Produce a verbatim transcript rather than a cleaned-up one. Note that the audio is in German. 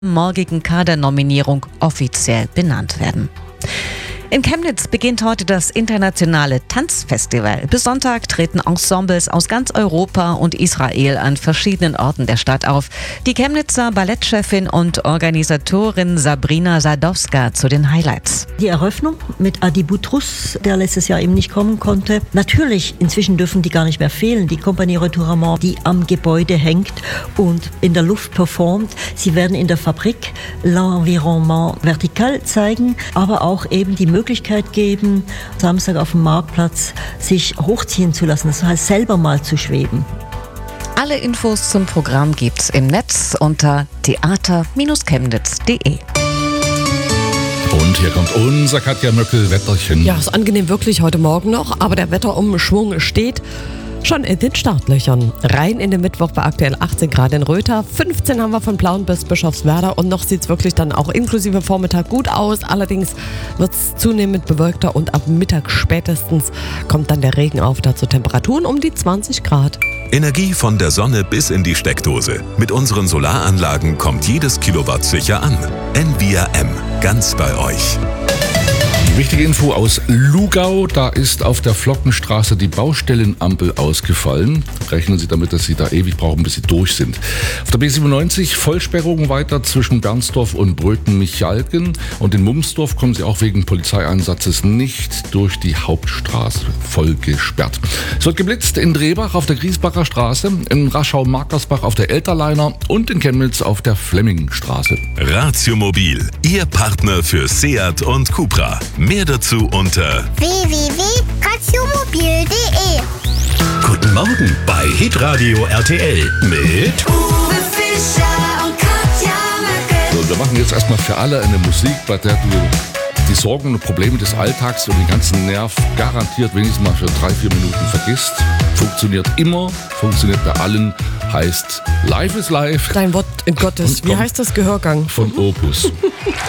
morgigen Kadernominierung offiziell benannt werden. In Chemnitz beginnt heute das internationale Tanzfestival. Bis Sonntag treten Ensembles aus ganz Europa und Israel an verschiedenen Orten der Stadt auf. Die Chemnitzer Ballettchefin und Organisatorin Sabrina Sadowska zu den Highlights. Die Eröffnung mit Adi Boutrous, der letztes Jahr eben nicht kommen konnte. Natürlich, inzwischen dürfen die gar nicht mehr fehlen. Die Compagnie Retournement, die am Gebäude hängt und in der Luft performt. Sie werden in der Fabrik l'Environnement vertikal zeigen, aber auch eben die Möglichkeit geben, Samstag auf dem Marktplatz sich hochziehen zu lassen, das heißt selber mal zu schweben. Alle Infos zum Programm gibt's im Netz unter theater Bindestrich chemnitz punkt de. Und hier kommt unser Katja Möckel-Wetterchen. Ja, ist angenehm wirklich heute Morgen noch, aber der Wetterumschwung steht schon in den Startlöchern. Rein in den Mittwoch bei aktuell achtzehn Grad in Röther, fünfzehn haben wir von Plauen bis Bischofswerda und noch sieht es wirklich dann auch inklusive Vormittag gut aus. Allerdings wird es zunehmend bewölkter und ab Mittag spätestens kommt dann der Regen auf. Dazu Temperaturen um die zwanzig Grad. Energie von der Sonne bis in die Steckdose. Mit unseren Solaranlagen kommt jedes Kilowatt sicher an. Envia M, ganz bei euch. Wichtige Info aus Lugau, da ist auf der Flockenstraße die Baustellenampel ausgefallen. Rechnen Sie damit, dass Sie da ewig brauchen, bis Sie durch sind. Auf der B siebenundneunzig Vollsperrung weiter zwischen Bernsdorf und Bröten-Michalken. Und in Mumsdorf kommen Sie auch wegen Polizeieinsatzes nicht durch die Hauptstraße, voll gesperrt. Es wird geblitzt in Drehbach auf der Griesbacher Straße, in Raschau-Markersbach auf der Elterleiner und in Chemnitz auf der Flemmingstraße. Ratio Mobil, Ihr Partner für Seat und Cupra. Mehr dazu unter w w w punkt ratiomobil punkt de. Guten Morgen bei Hitradio R T L mit Uwe Fischer und Katja Möckel. So, wir machen jetzt erstmal für alle eine Musik, bei der du die Sorgen und Probleme des Alltags und den ganzen Nerv garantiert wenigstens mal für drei, vier Minuten vergisst. Funktioniert immer, funktioniert bei allen, heißt Life is Life. Dein Wort in Gottes, wie heißt das Gehörgang? Von Opus.